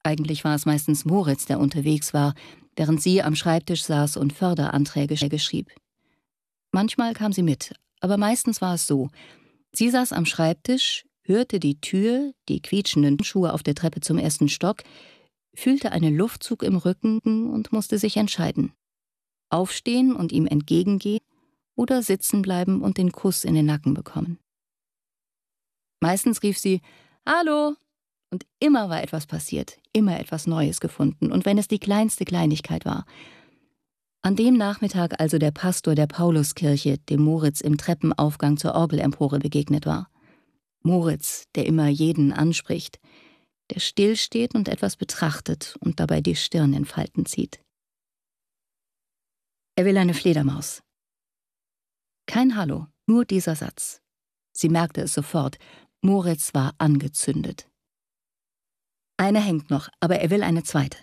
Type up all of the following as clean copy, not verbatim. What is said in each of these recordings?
Eigentlich war es meistens Moritz, der unterwegs war, während sie am Schreibtisch saß und Förderanträge schrieb. Manchmal kam sie mit, aber meistens war es so: Sie saß am Schreibtisch, hörte die Tür, die quietschenden Schuhe auf der Treppe zum ersten Stock, fühlte einen Luftzug im Rücken und musste sich entscheiden: Aufstehen und ihm entgegengehen oder sitzen bleiben und den Kuss in den Nacken bekommen. Meistens rief sie »Hallo!« und immer war etwas passiert, immer etwas Neues gefunden, und wenn es die kleinste Kleinigkeit war. An dem Nachmittag also der Pastor der Pauluskirche, dem Moritz im Treppenaufgang zur Orgelempore begegnet war. Moritz, der immer jeden anspricht, der stillsteht und etwas betrachtet und dabei die Stirn in Falten zieht. Er will eine Fledermaus. Kein Hallo, nur dieser Satz. Sie merkte es sofort: Moritz war angezündet. Eine hängt noch, aber er will eine zweite.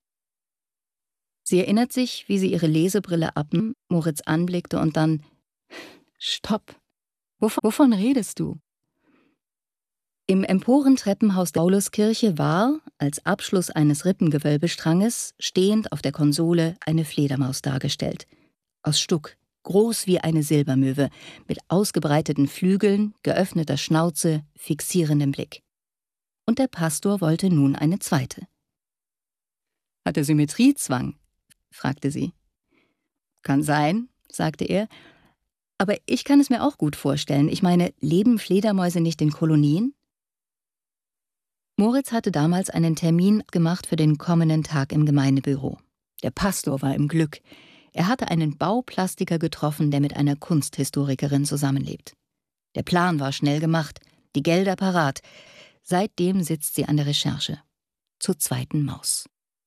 Sie erinnert sich, wie sie ihre Lesebrille abnahm, Moritz anblickte und dann: »Stopp! Wovon redest du?« Im Emporentreppenhaus der Pauluskirche war, als Abschluss eines Rippengewölbestranges, stehend auf der Konsole eine Fledermaus dargestellt. Aus Stuck, groß wie eine Silbermöwe, mit ausgebreiteten Flügeln, geöffneter Schnauze, fixierendem Blick. Und der Pastor wollte nun eine zweite. »Hat er Symmetriezwang?« fragte sie. »Kann sein«, sagte er, »aber ich kann es mir auch gut vorstellen. Ich meine, leben Fledermäuse nicht in Kolonien?« Moritz hatte damals einen Termin gemacht für den kommenden Tag im Gemeindebüro. Der Pastor war im Glück. Er hatte einen Bauplastiker getroffen, der mit einer Kunsthistorikerin zusammenlebt. Der Plan war schnell gemacht, die Gelder parat. Seitdem sitzt sie an der Recherche. Zur zweiten Maus.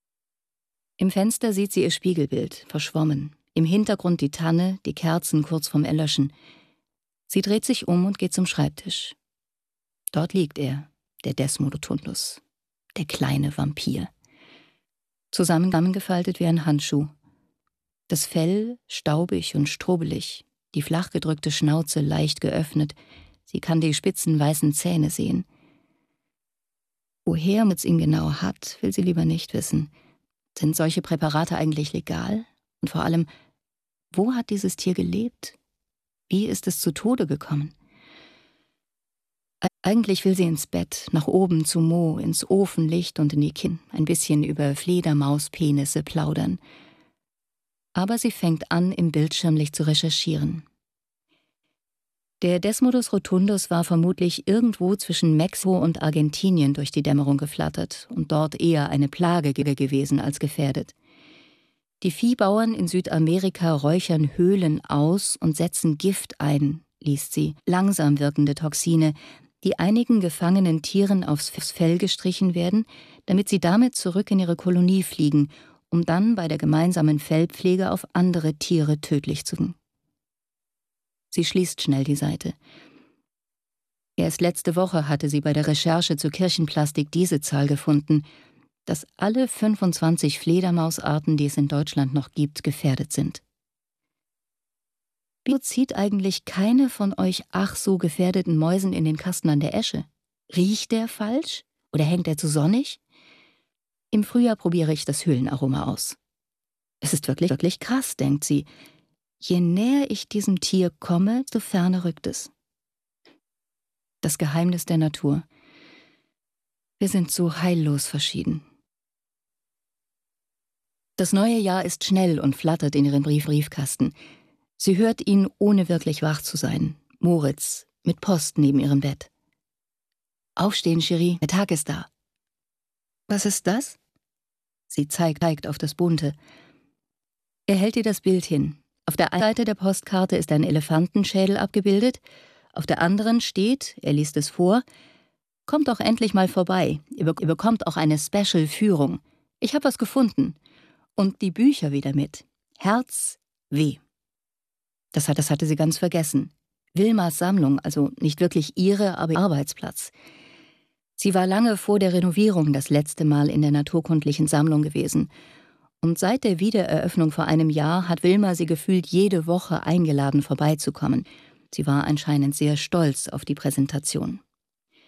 Im Fenster sieht sie ihr Spiegelbild, verschwommen. Im Hintergrund die Tanne, die Kerzen kurz vorm Erlöschen. Sie dreht sich um und geht zum Schreibtisch. Dort liegt er, der Desmod Rotundus, der kleine Vampir. Zusammengefaltet wie ein Handschuh. Das Fell staubig und strubelig, die flach gedrückte Schnauze leicht geöffnet. Sie kann die spitzen weißen Zähne sehen. Woher Moritz ihn genau hat, will sie lieber nicht wissen. Sind solche Präparate eigentlich legal? Und vor allem, wo hat dieses Tier gelebt? Wie ist es zu Tode gekommen? Eigentlich will sie ins Bett, nach oben zu Mo, ins Ofenlicht und in die Kinn, ein bisschen über Fledermauspenisse plaudern. Aber sie fängt an, im Bildschirmlicht zu recherchieren. Der Desmodus rotundus war vermutlich irgendwo zwischen Mexiko und Argentinien durch die Dämmerung geflattert und dort eher eine Plage gewesen als gefährdet. Die Viehbauern in Südamerika räuchern Höhlen aus und setzen Gift ein, liest sie, langsam wirkende Toxine, die einigen gefangenen Tieren aufs Fell gestrichen werden, damit sie damit zurück in ihre Kolonie fliegen, um dann bei der gemeinsamen Fellpflege auf andere Tiere tödlich zu werden. Sie schließt schnell die Seite. Erst letzte Woche hatte sie bei der Recherche zur Kirchenplastik diese Zahl gefunden, dass alle 25 Fledermausarten, die es in Deutschland noch gibt, gefährdet sind. Wieso zieht eigentlich keine von euch ach so gefährdeten Mäusen in den Kasten an der Esche? Riecht der falsch? Oder hängt er zu sonnig? Im Frühjahr probiere ich das Höhlenaroma aus. Es ist wirklich krass, denkt sie. Je näher ich diesem Tier komme, desto ferner rückt es. Das Geheimnis der Natur. Wir sind so heillos verschieden. Das neue Jahr ist schnell und flattert in ihren Briefkasten. Sie hört ihn, ohne wirklich wach zu sein. Moritz, mit Post neben ihrem Bett. »Aufstehen, Cherie, der Tag ist da.« »Was ist das?« Sie zeigt auf das Bunte. Er hält ihr das Bild hin. Auf der einen Seite der Postkarte ist ein Elefantenschädel abgebildet, auf der anderen steht, er liest es vor: »Kommt doch endlich mal vorbei, ihr bekommt auch eine Special-Führung. Ich habe was gefunden. Und die Bücher wieder mit. Herz W.« Das hatte sie ganz vergessen. Wilmas Sammlung, also nicht wirklich ihre, aber ihr Arbeitsplatz. Sie war lange vor der Renovierung das letzte Mal in der naturkundlichen Sammlung gewesen. Und seit der Wiedereröffnung vor einem Jahr hat Wilma sie gefühlt jede Woche eingeladen, vorbeizukommen. Sie war anscheinend sehr stolz auf die Präsentation.